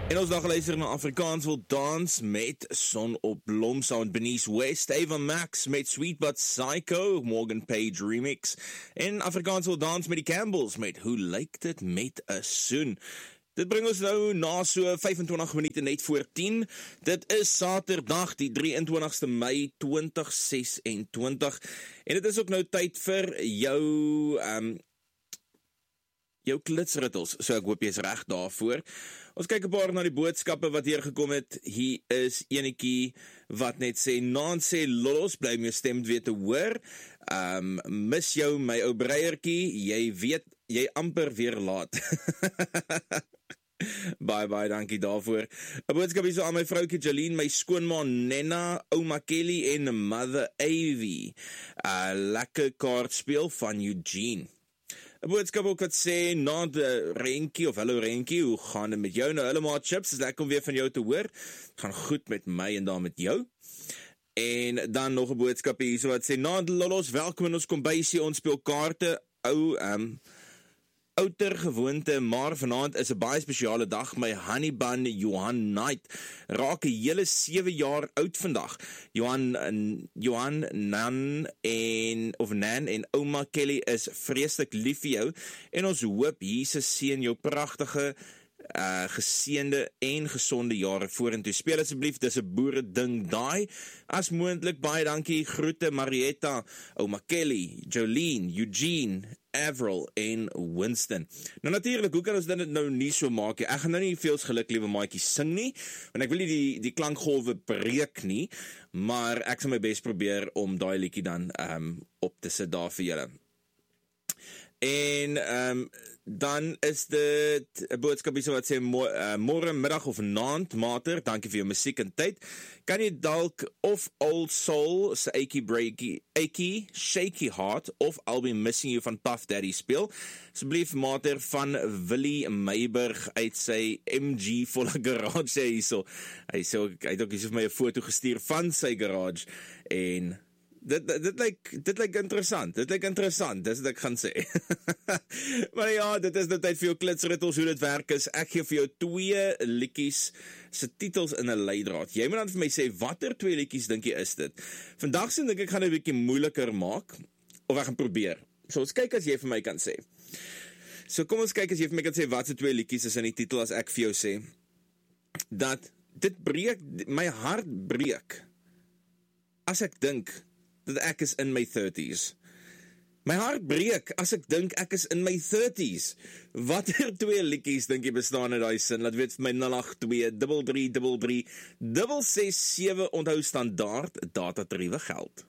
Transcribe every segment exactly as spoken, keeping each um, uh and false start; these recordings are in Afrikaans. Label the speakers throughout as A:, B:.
A: En ons dag luister na Afrikaans wil dans met Son op Blom, saam met Bernice West, Ava Max met Sweet But Psycho, Morgan Page remix, en Afrikaans wil dans met die Campbells met Hoe lyk dit met 'n soen? Dit bring ons nou na so vyfentwintig minute net voor tien. Dit is Saterdag die drie en twintigste Mei twintig sesentwintig, en dit is ook nou tyd vir jou um, jou klitsrittels, so ek hoop jy is reg daarvoor. Ons kyk 'n paar na die boodskappe wat hier gekom het. Hier is enetjie wat net sê, Naan sê lolos, bly my stem weer te hoor. Um, mis jou my ou breiertjie, jy weet, jy amper weer laat. Bye bye, dankie daarvoor. 'n Boodskap hier so aan my vroukie Jolene, my skoonma Nenna, ouma Kelly en mother Avie. Uh, lekker kaart speel van Eugene. 'n Boodskap ook wat sê, na de Renkie, of hallo Renkie, hoe gaan dit met jou? Nou, hulle maar chips, is lekker om weer van jou te hoor. Het gaan goed met my en dan met jou. En dan nog 'n boodskap hier so wat sê, na de lolos, welkom in ons kombuisie, ons speel kaarte, ou, um, outer gewoonte, maar vanaand is 'n baie spesiale dag. My honeybun Johan Knight raak 'n hele sewe jaar oud vandag. Johan Johan Nan en of Nan en ouma Kelly is vreeslik lief vir jou en ons hoop Jesus seën jou pragtige Uh, geseënde en gesonde jare vorentoe. Speel asseblief, dis 'n boere ding daai. As moontlik, baie dankie, groete Marietta, ouma Kelly, Jolene, Eugene, Avril en Winston. Nou natuurlik, hoe kan ons dit nou nie so maak? Ek gaan nou nie veel geluk liewe maatjie sing nie, want ek wil nie die, die klankgolwe breek nie, maar ek sal my bes probeer om daai liedjie dan um, op te sit daar vir julle. En um, dan is dit 'n boodskap hier wat sê, mo uh, môre middag of naand, mater, dankie vir jou musiek en tyd. Kan jy dalk of Old Soul se Achy Breaky, Achy Shaky Heart of I'll Be Missing You van Puff Daddy speel? Asseblief mater, van Willie Meiburg uit sy M G volle garage sê hierso. Hy sê ook, hy het ook hier vir my 'n foto gestuur van sy garage en Dit, dit, dit lyk dit lyk interessant, dit lyk interessant, dis wat ek gaan sê. Maar ja, dit is nou tyd vir jou klitsrittels, hoe dit werk is, ek gee vir jou twee liedjies se titels in 'n leidraad. Jy moet dan vir my sê, watter twee liedjies dink jy is dit? Vandag sien dink ek gaan 'n bietjie moeiliker maak, of ek gaan probeer. So ons kyk as jy vir my kan sê. So kom ons kyk as jy vir my kan sê, wat se twee liedjies is in die titel as ek vir jou sê, dat dit breek, my hart breek, as ek dink, dat ek is in my thirties. My hart breek as ek dink ek is in my thirties. Watter twee liedjies dink jy bestaan in daai sin? Laat weet vir my nul agt twee drie drie drie drie ses ses sewe, onthou standaard datatariewe geld.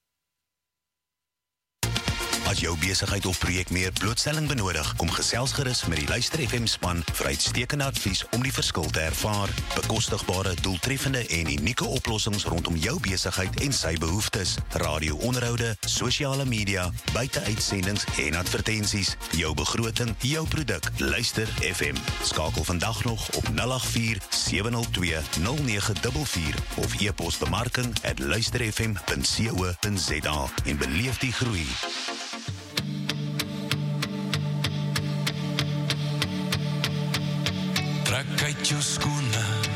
B: As jou besigheid of projek meer blootstelling benodig, kom gesels gerus met die Luister F M span vir uitstekende advies om die verskil te ervaar. Bekostigbare, doeltreffende en unieke oplossings rondom jou besigheid en sy behoeftes. Radio-onderhoude, sosiale media, buiteuitsendings en advertensies. Jou begroting, jou produk. Luister F M. Skakel vandag nog op nul agt vier sewe nul twee nul nege vier vier of e-pos bemarking at luisterfm punt co punt za en beleef die groei.
C: Trek uit jou skoen